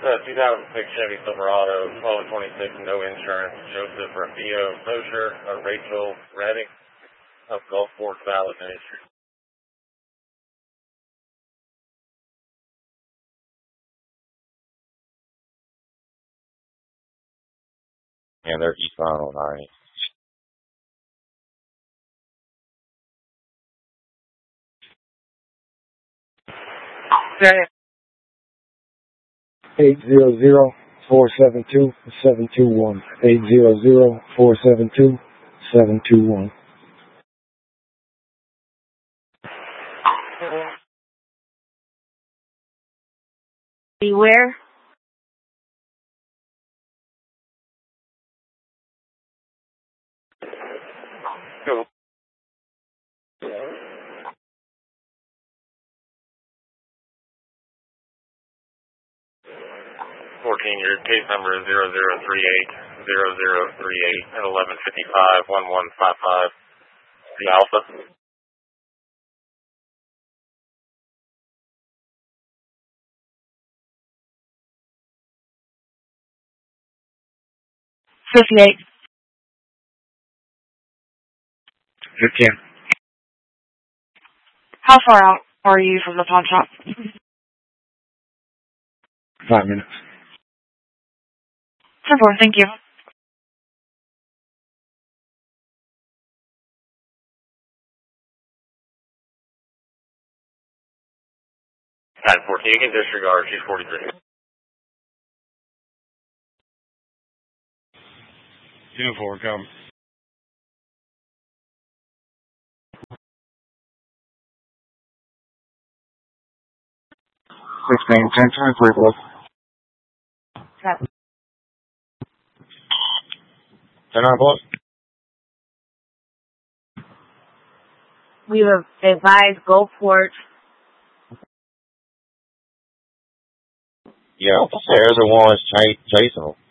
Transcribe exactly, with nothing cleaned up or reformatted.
Uh, two thousand six Chevy Silverado, twelve twenty-six, no insurance. Joseph Rafio Mosher, uh, Rachel Reddick of Gulfport Valley Ministry. And they're eastbound on nine. Eight zero zero four seven two seven two one. Eight zero zero four seven two seven two one. Beware. Cool. fourteen, your case number is zero zero three eight zero zero three eight at eleven fifty-five one one five five. The Alpha. fifty-eight. fifteen. How far out are you from the pawn shop? Five minutes. ten four, thank you. nine fourteen, you can disregard, she's forty-three. Two four, come. Sixteen, ten twenty-three, plus. Seven. Ten nine plus. We were advised Gulfport. Yeah, there's the ones ch- chasing them.